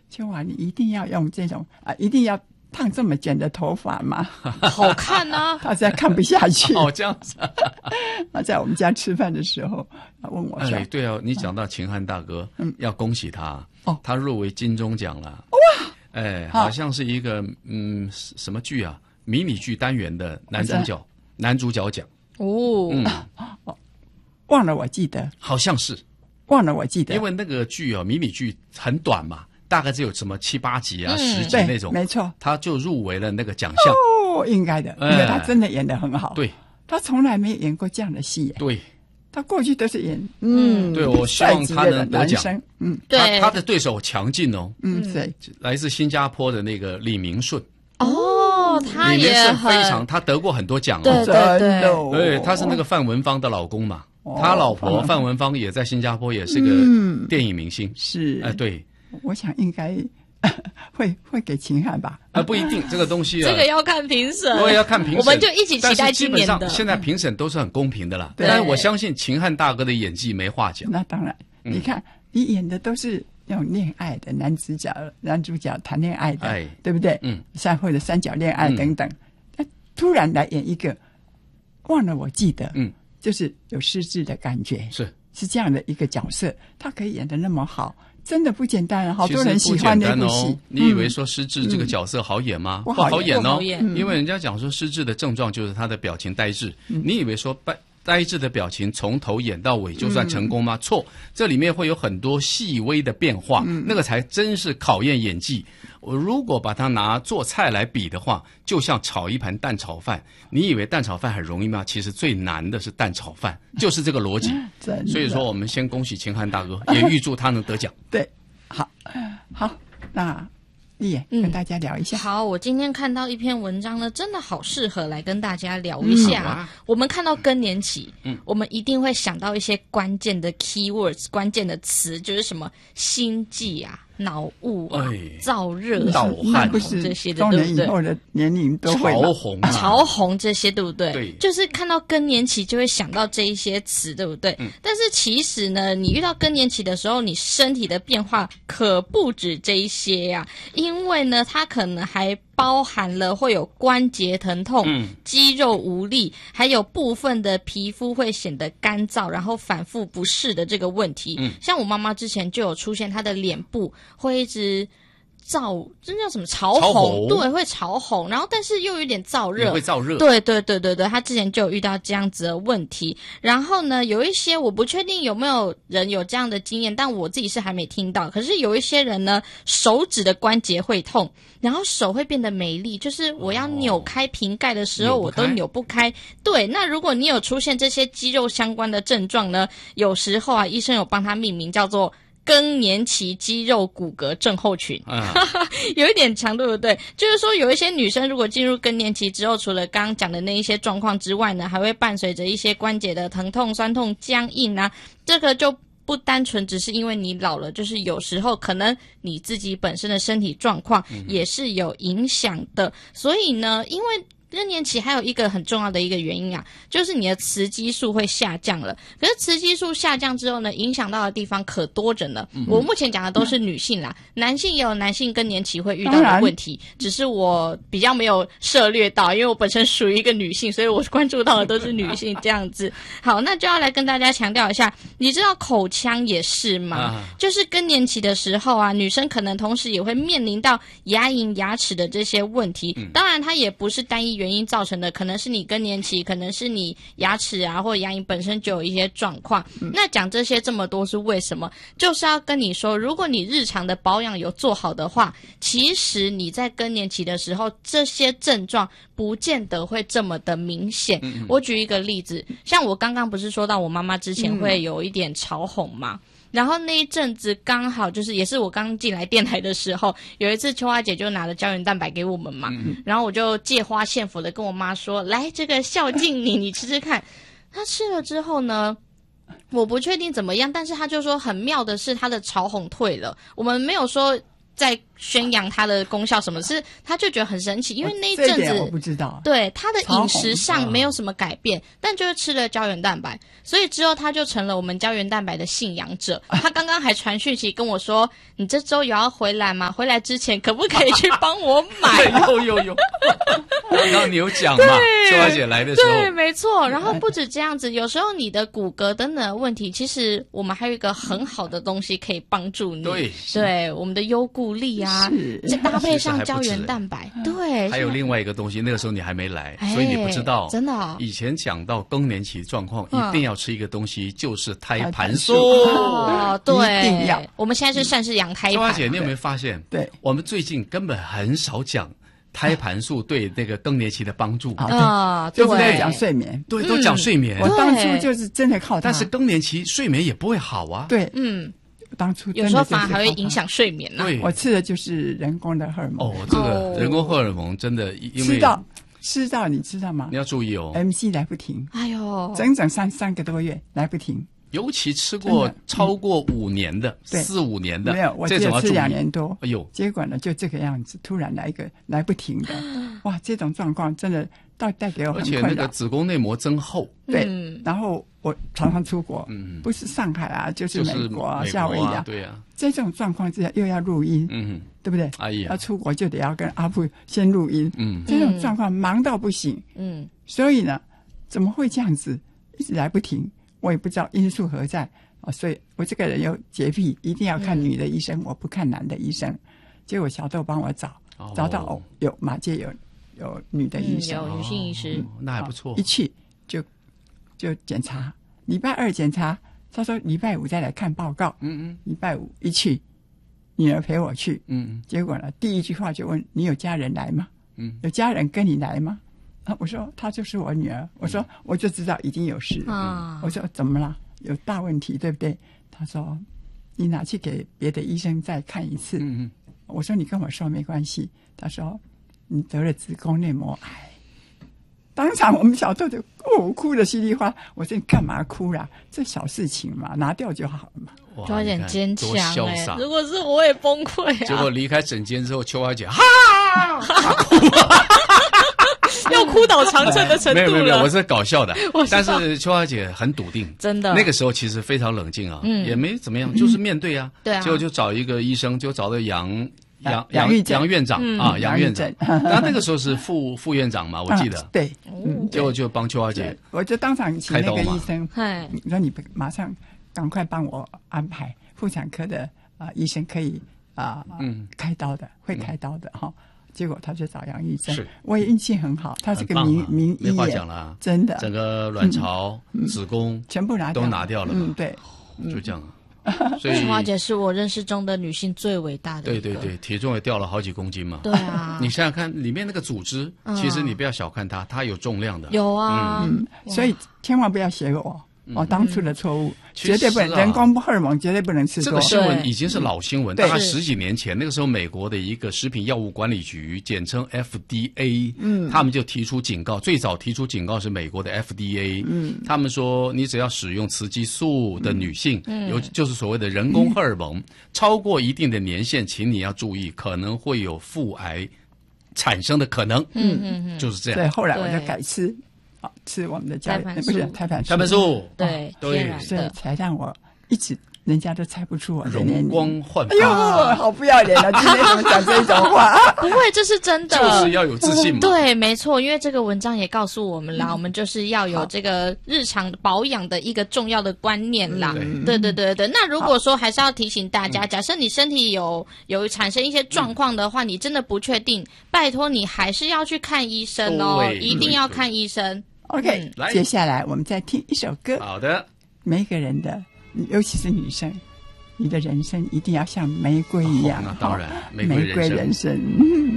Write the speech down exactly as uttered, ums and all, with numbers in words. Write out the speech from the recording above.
秋华，你一定要用这种啊，一定要烫这么卷的头发吗？ 好看啊！ 他实在看不下去。 哦，这样子。 他在我们家吃饭的时候，他问我说：“ 哎，对哦，你讲到秦汉大哥，嗯，要恭喜他， 哦， 他入围金钟奖了。 哇！ 哎，好像是一个嗯什么剧啊，迷你剧单元的男主角，男主角奖。 哦， 嗯， 忘了我记得， 好像是忘了我记得， 因为那个剧哦，迷你剧很短嘛。”大概只有什么七八集啊、十、嗯、集那种， 没错， 他就入围了那个奖项。 哦，应该的，因为他真的演得很好。 对， 他从来没演过这样的戏。 对， 他过去都是演，嗯， 对，我希望他能得奖。 嗯， 对， 他的对手强劲哦， 嗯，对， 来自新加坡的那个李明顺。 哦，他也很非常，他得过很多奖哦。 对对对， 对，他是那个范文芳的老公嘛，哦、他老婆范文芳也在新加坡也是个电影明星。 嗯、是， 哎、呃，对。 我想应该会会给秦汉吧？ 啊，不一定，这个东西啊， 这个要看评审， 我也要看评审， 我们就一起期待今年的。 但是基本上现在评审都是很公平的啦， 对， 但是我相信秦汉大哥的演技没话讲。 那当然，嗯、你看你演的都是那种恋爱的男主角，男主角谈恋爱的， 哎， 对不对？ 嗯， 三或者三角恋爱等等，他、嗯、突然来演一个，忘了我记得， 嗯， 就是有失智的感觉， 是是这样的一个角色，他可以演得那么好。真的不简单，好多人喜欢那部戏。 哦、你以为说失智这个角色好演吗？ 嗯、 不好演哦， 嗯、 因为人家讲说失智的症状就是他的表情呆滞。 嗯、 你以为说呆呆滞的表情从头演到尾就算成功吗？嗯、错，这里面会有很多细微的变化， 嗯、 那个才真是考验演技。我如果把它拿做菜来比的话，就像炒一盘蛋炒饭。你以为蛋炒饭很容易吗？其实最难的是蛋炒饭，就是这个逻辑。所以说，我们先恭喜秦汉大哥，也预祝他能得奖。 对，好，好，那丽妍、嗯、跟大家聊一下。 好，我今天看到一篇文章呢，真的好适合来跟大家聊一下。嗯啊、我们看到更年期，嗯，我们一定会想到一些关键的 keywords， 关键的词，就是什么心悸啊。脑雾啊，燥热、 盗汗这些的， 中年以后的年龄都会潮红、啊、 潮红这些，对不对？ 对， 就是看到更年期就会想到这一些词，对不对？嗯、但是其实呢，你遇到更年期的时候，你身体的变化可不止这一些呀、啊，因为呢，它可能还包含了会有关节疼痛、嗯、肌肉无力，还有部分的皮肤会显得干燥，然后反复不适的这个问题。嗯、像我妈妈之前就有出现，她的脸部会一直燥，这叫什么潮红？ 潮红对，会潮红，然后但是又有点燥热， 会燥热。 对对对对对，她之前就有遇到这样子的问题。然后呢，有一些我不确定有没有人有这样的经验，但我自己是还没听到。可是有一些人呢，手指的关节会痛。然后手会变得没力，就是我要扭开瓶盖的时候，我都扭不开。对，那如果你有出现这些肌肉相关的症状呢，有时候啊，医生有帮它命名叫做更年期肌肉骨骼症候群，啊、有一点强，对不对？就是说，有一些女生如果进入更年期之后，除了刚刚讲的那一些状况之外呢，还会伴随着一些关节的疼痛、酸痛、僵硬啊，这个就不单纯只是因为你老了，就是有时候可能你自己本身的身体状况也是有影响的。嗯、所以呢，因为更年期还有一个很重要的一个原因啊，就是你的雌激素会下降了。可是雌激素下降之后呢，影响到的地方可多着呢。嗯、我目前讲的都是女性啦，嗯、男性也有男性更年期会遇到的问题，只是我比较没有涉猎到，因为我本身属于一个女性，所以我关注到的都是女性这样子。好，那就要来跟大家强调一下，你知道口腔也是吗？啊、就是更年期的时候啊，女生可能同时也会面临到牙龈、牙齿的这些问题。嗯、当然，它也不是单一原因造成的，可能是你更年期，可能是你牙齿啊或牙龈本身就有一些状况。嗯、那讲这些这么多是为什么？就是要跟你说，如果你日常的保养有做好的话，其实你在更年期的时候，这些症状不见得会这么的明显。嗯、我举一个例子，像我刚刚不是说到我妈妈之前会有一点潮红吗？嗯然后那一阵子刚好就是也是我刚进来电台的时候，有一次秋花姐就拿了胶原蛋白给我们嘛，嗯、然后我就借花献佛的跟我妈说，来这个孝敬你，你吃吃看。她吃了之后呢，我不确定怎么样，但是她就说很妙的是她的潮红退了。我们没有说在宣扬它的功效什么，是他就觉得很神奇，因为那一阵子这一点我不知道， 对他的饮食超上没有什么改变，但就是吃了胶原蛋白，所以之后他就成了我们胶原蛋白的信仰者。他刚刚还传讯息跟我说：“你这周有要回来吗？回来之前可不可以去帮我买？” 有有有，刚刚你有讲嘛？秋华姐来的时候， 对，没错。然后不止这样子，有时候你的骨骼等等的问题，其实我们还有一个很好的东西可以帮助你。 对， 对，我们的优固力啊，再搭配上胶原蛋白，对。 还有另外一个东西，那个时候你还没来， 哎、 所以你不知道。 真的、哦， 以前讲到更年期状况， 嗯、 一定要吃一个东西，就是胎盘素。 哦，对， 一定要。 我们现在是膳食养胎盘。 秋华姐，你有没有发现？ 对， 我们最近根本很少讲胎盘素对那个更年期的帮助啊， 对不对？讲睡眠， 对，都讲睡眠。 我当初就是真的靠它， 但是更年期睡眠也不会好啊。 对， 嗯， 当初有时候反而还会影响睡眠呢。 对， 我吃的就是人工的荷尔蒙。 哦，这个人工荷尔蒙真的，因为吃到吃到你知道吗？ 你要注意哦 ，M C 来不停， 哎呦， 整整三三个多月来不停。 尤其吃过超过五年的、 嗯、 四五年的， 没有，我只有吃两年多。 哎呦， 结果呢就这个样子，突然来一个来不停的，哇，这种状况真的带带给我很困扰。 而且那个子宫内膜增厚， 对， 嗯、 然后我常常出国， 嗯， 不是上海啊，就是美国啊、 就是、 夏威夷啊， 对啊。 这种状况之下又要录音， 嗯， 对不对？ 哎呀， 要出国就得要跟阿布先录音， 嗯， 这种状况忙到不行， 嗯， 所以呢，怎么会这样子一直来不停？我也不知道因素何在。哦，所以我这个人有洁癖，一定要看女的医生，嗯、我不看男的医生。结果小豆帮我找， 哦、 找到哦，有马街有有女的医生， 嗯、有女性医师、 哦，那还不错。 一去就就检查，礼拜二检查，他说礼拜五再来看报告。 嗯嗯， 礼拜五一去，女儿陪我去。 嗯嗯， 结果呢，第一句话就问你有家人来吗？ 嗯， 有家人跟你来吗？啊，我说她就是我女儿。我说、嗯、我就知道一定有事。 啊， 我说怎么了？有大问题对不对？他说你拿去给别的医生再看一次。 嗯嗯， 我说你跟我说没关系。他说你得了子宫内膜癌。当场我们小豆就哦哭得稀里哗啦。我说你干嘛哭啦？这小事情嘛，拿掉就好了嘛。 就有点坚强哎、欸， 如果是我也崩溃啊。 结果离开诊间之后，秋华姐哈要哭倒长城的程度了。 没有没有没有，我是搞笑的。但是秋华姐很笃定， 真的。 那个时候其实非常冷静啊， 嗯、 也没怎么样，就是面对啊。 嗯、对啊。 结果就找一个医生，就找到杨杨杨杨院长、 嗯、 啊，杨院长。他那个时候是副副院长嘛，我记得。 啊、对， 嗯，结果就帮秋华姐， 我就当场请那个医生，你说你马上赶快帮我安排妇产科的啊、呃、医生可以啊、呃、嗯开刀的，会开刀的哈。嗯结果他就找杨医生，我也运气很好，他是个名、啊、名医， 没话讲了， 真的， 整个卵巢、嗯、子宫全部拿掉都拿掉了嘛， 嗯，对， 就这样啊。所以秋华姐是我认识中的女性最伟大的， 对对对，体重也掉了好几公斤嘛。 对啊， 你想想看，里面那个组织，嗯、其实你不要小看它，它有重量的。 有啊， 嗯，所以千万不要学我。我、哦、当初的错误、嗯、绝对不能、啊、人工荷尔蒙绝对不能吃多。 这个新闻已经是老新闻，大概十几年前，那个时候美国的一个食品药物管理局，简称 F D A， 嗯，他们就提出警告，最早提出警告是美国的 F D A， 嗯，他们说你只要使用雌激素的女性，嗯，有就是所谓的人工荷尔蒙、嗯、超过一定的年限，请你要注意，可能会有腹癌产生的可能，嗯嗯嗯，就是这样。 所以后来我就改吃。好，吃我们的家人，不是胎盘素， 胎盘素， 对对， 所以才让我一直人家都猜不出我的年龄。 容光焕发， 哎呦，好不要脸啊！今天怎么讲这种话？ 不会，这是真的， 就是要有自信嘛。 对，没错，因为这个文章也告诉我们啦，嗯、我们就是要有这个日常保养的一个重要的观念啦。嗯、对对对对，那如果说还是要提醒大家，假设你身体有有产生一些状况的话，嗯、你真的不确定，拜托你还是要去看医生哦，一定要看医生。 OK，、嗯、接下来我们再听一首歌。 好的， 每个人的，尤其是女生，你的人生一定要像玫瑰一样。 哦、那当然， 玫瑰人生。